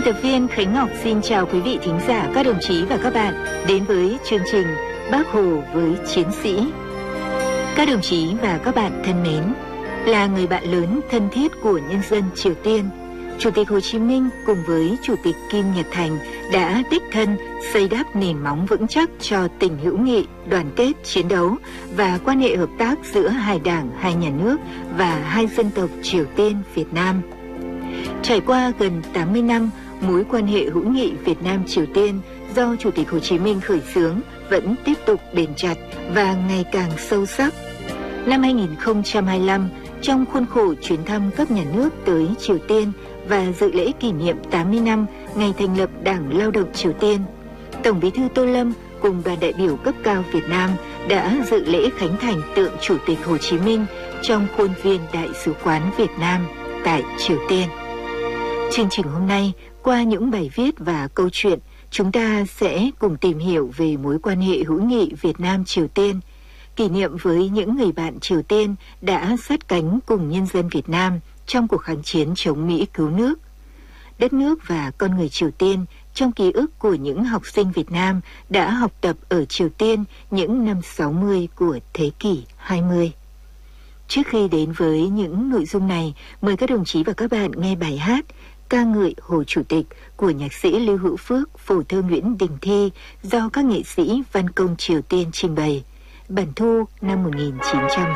Biên tập viên Khánh Ngọc xin chào quý vị thính giả, các đồng chí và các bạn đến với chương trình Bác Hồ với Chiến sĩ. Các đồng chí và các bạn thân mến, là người bạn lớn thân thiết của nhân dân Triều Tiên, Chủ tịch Hồ Chí Minh cùng với Chủ tịch Kim Nhật Thành đã đích thân xây đắp nền móng vững chắc cho tình hữu nghị, đoàn kết, chiến đấu và quan hệ hợp tác giữa hai đảng, hai nhà nước và hai dân tộc Triều Tiên, Việt Nam. Trải qua gần 80 năm, mối quan hệ hữu nghị Việt Nam-Triều Tiên do Chủ tịch Hồ Chí Minh khởi xướng vẫn tiếp tục bền chặt và ngày càng sâu sắc. Năm 2025, trong khuôn khổ chuyến thăm cấp nhà nước tới Triều Tiên và dự lễ kỷ niệm 80 năm ngày thành lập Đảng Lao động Triều Tiên, Tổng Bí thư Tô Lâm cùng đoàn đại biểu cấp cao Việt Nam đã dự lễ khánh thành tượng Chủ tịch Hồ Chí Minh trong khuôn viên Đại sứ quán Việt Nam tại Triều Tiên. Chương trình hôm nay, qua những bài viết và câu chuyện, chúng ta sẽ cùng tìm hiểu về mối quan hệ hữu nghị Việt Nam-Triều Tiên, kỷ niệm với những người bạn Triều Tiên đã sát cánh cùng nhân dân Việt Nam trong cuộc kháng chiến chống Mỹ cứu nước. Đất nước và con người Triều Tiên trong ký ức của những học sinh Việt Nam đã học tập ở Triều Tiên những năm 60 của thế kỷ 20. Trước khi đến với những nội dung này, mời các đồng chí và các bạn nghe bài hát Ca ngợi Hồ Chủ tịch của nhạc sĩ Lưu Hữu Phước, phổ thơ Nguyễn Đình Thi do các nghệ sĩ văn công Triều Tiên trình bày. Bản thu năm 1900.